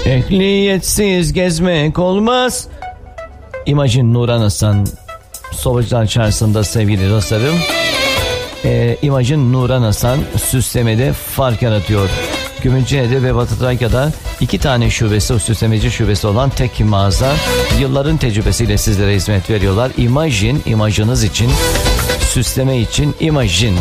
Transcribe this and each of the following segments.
Ehliyetsiz gezmek olmaz. İmajın Nuran Hasan, Sobacılar Çarşısı'nda sevgili dostlarım. İmajın Nuran Hasan süslemede fark yaratıyor. Gümüşhane'de ve Batı Trakya'da 2 tane şubesi, süslemeci şubesi olan tek mağaza. Yılların tecrübesiyle sizlere hizmet veriyorlar. İmajin, imajınız için, süsleme için İmajin.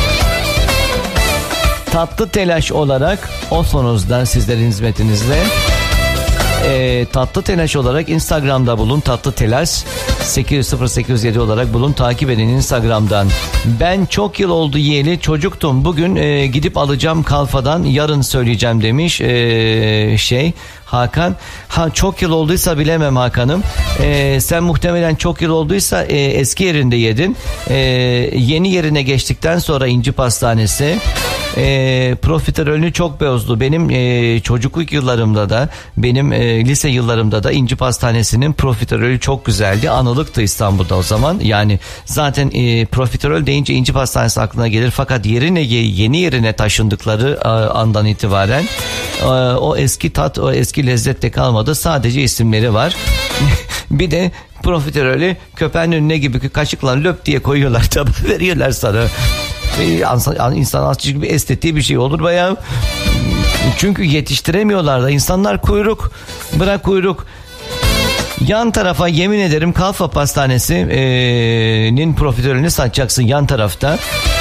Tatlı telaş olarak Osonuz'da sizlerin hizmetinizde. Tatlı telaş olarak Instagram'da bulun. Tatlı telaş 80807 olarak bulun. Takip edin Instagram'dan. Ben çok yıl oldu yiyeli, çocuktum. Bugün gidip alacağım Kalfa'dan, yarın söyleyeceğim demiş Hakan. Çok yıl olduysa bilemem Hakan'ım. Sen muhtemelen çok yıl olduysa eski yerinde yedin. Yeni yerine geçtikten sonra İnci Pastanesi profiterolünü çok bozdu. Benim çocukluk yıllarımda da, benim lise yıllarımda da İnci Pastanesi'nin profiterolü çok güzeldi. Anılıktı İstanbul'da o zaman. Yani zaten profiterol deyince İnci Pastanesi aklına gelir. Fakat yeni yerine taşındıkları andan itibaren o eski tat, o eski lezzet de kalmadı. Sadece isimleri var. Bir de profiterolü köpeğin önüne gibi kaşıkla löp diye koyuyorlar, tabağa veriyorlar sana. İnsan azıcık bir estetiği bir şey olur bayağı. Çünkü yetiştiremiyorlar da. İnsanlar kuyruk. Bırak kuyruk. Yan tarafa yemin ederim Kalfa Pastanesi'nin profiterolünü satacaksın yan tarafta.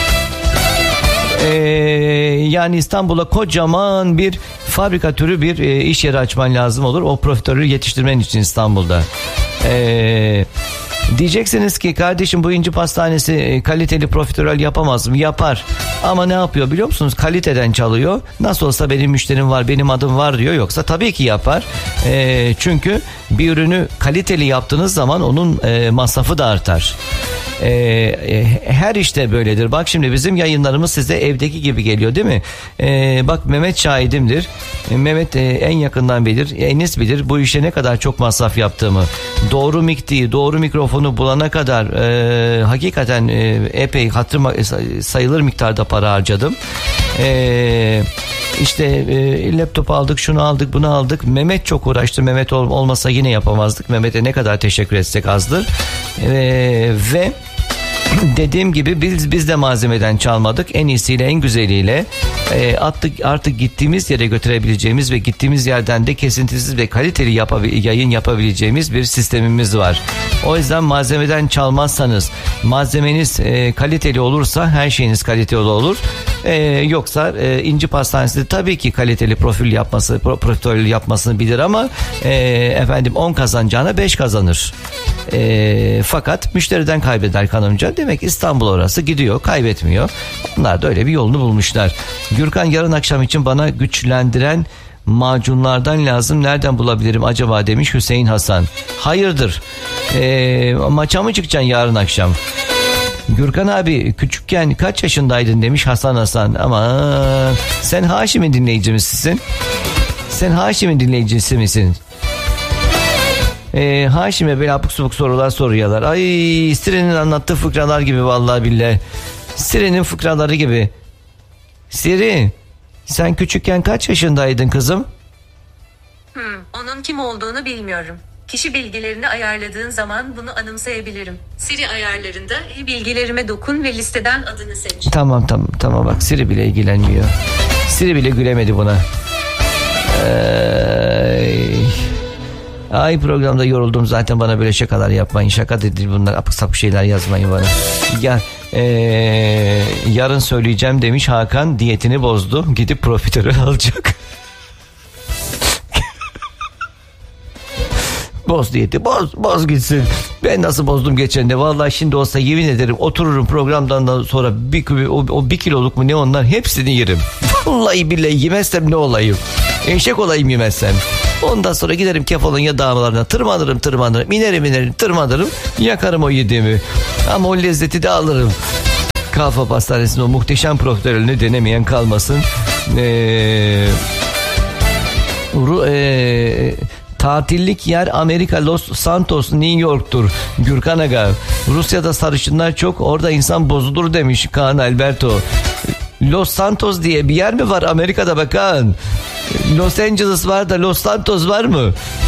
Yani İstanbul'a kocaman bir fabrikatörü bir iş yeri açman lazım olur. O profiterolü yetiştirmen için İstanbul'da. Diyeceksiniz ki kardeşim bu İnci Pastanesi kaliteli profiterol yapamaz mı? Yapar. Ama ne yapıyor biliyor musunuz? Kaliteden çalıyor. Nasıl olsa benim müşterim var, benim adım var diyor. Yoksa tabii ki yapar. Çünkü bir ürünü kaliteli yaptığınız zaman onun masrafı da artar. Her işte böyledir. Bak şimdi bizim yayınlarımız size evdeki gibi geliyor değil mi? Bak Mehmet şahidimdir. Mehmet en yakından bilir. Enis bilir bu işe ne kadar çok masraf yaptığımı. Doğru miktiği, doğru mikrofonu bulana kadar hakikaten epey sayılır miktarda para harcadım. İşte laptop aldık, şunu aldık, bunu aldık. Mehmet çok uğraştı. Mehmet olmasa yine yapamazdık. Mehmet'e ne kadar teşekkür etsek azdır. Ve dediğim gibi biz de malzemeden çalmadık. En iyisiyle, en güzeliyle artık gittiğimiz yere götürebileceğimiz ve gittiğimiz yerden de kesintisiz ve kaliteli yayın yapabileceğimiz bir sistemimiz var. O yüzden malzemeden çalmazsanız, malzemeniz kaliteli olursa her şeyiniz kaliteli olur. Yoksa İnci Pastanesi tabii ki kaliteli profiterol yapmasını bilir ama 10 kazanacağına 5 kazanır. Fakat müşteriden kaybeder kanımca. Demek İstanbul orası, gidiyor, kaybetmiyor. Onlar da öyle bir yolunu bulmuşlar. Gürkan yarın akşam için bana güçlendiren macunlardan lazım. Nereden bulabilirim acaba demiş Hüseyin Hasan. Hayırdır? Maça mı çıkacaksın yarın akşam? Gürkan abi küçükken kaç yaşındaydın demiş Hasan. Ama sen Haşim'in dinleyicisi misin? Haşim'e böyle abuk subuk sorular soruyorlar. Ay Sire'nin anlattığı fıkralar gibi vallahi billahi. Sire'nin fıkraları gibi. Siri, sen küçükken kaç yaşındaydın kızım? Onun kim olduğunu bilmiyorum. Kişi bilgilerini ayarladığın zaman bunu anımsayabilirim. Siri ayarlarında bilgilerime dokun ve listeden adını seç. Tamam bak Siri bile ilgilenmiyor. Siri bile gülemedi buna. Ay programda yoruldum zaten, bana böyle şakalar yapmayın. Şaka değil bunlar, apık sapık şeyler yazmayın bana. Yarın söyleyeceğim demiş Hakan, diyetini bozdu. Gidip profiterol alacak. Boz diyeti, boz gitsin. Ben nasıl bozdum geçen de. Vallahi şimdi olsa yemin ederim otururum programdan sonra o 1 kiloluk mu ne onlar hepsini yerim. Vallahi billahi yemezsem ne olayım? Eşek olayım yemezsem. Ondan sonra giderim Kefalonya dağlarına tırmanırım. İnerim tırmanırım. Yakarım o yediğimi. Ama o lezzeti de alırım. Kalfa Pastanesi'nin o muhteşem profiterolünü denemeyen kalmasın. Tatillik yer Amerika, Los Santos, New York'tur. Gürkan Aga. Rusya'da sarışınlar çok, orada insan bozulur demiş Kaan Alberto. Los Santos diye bir yer mi var Amerika'da bakan? Los Angeles var da Los Santos var mı?